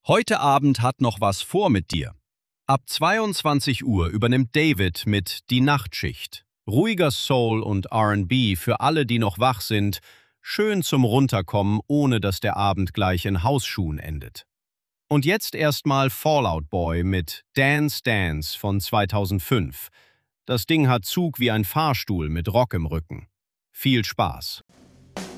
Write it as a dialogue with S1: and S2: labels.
S1: Heute Abend hat noch was vor mit dir. Ab 22 Uhr übernimmt David mit Die Nachtschicht. Ruhiger Soul und R&B für alle, die noch wach sind, schön zum Runterkommen, ohne dass der Abend gleich in Hausschuhen endet. Und jetzt erstmal Fall Out Boy mit Dance Dance von 2005. Das Ding hat Zug wie ein Fahrstuhl mit Rock im Rücken. Viel Spaß.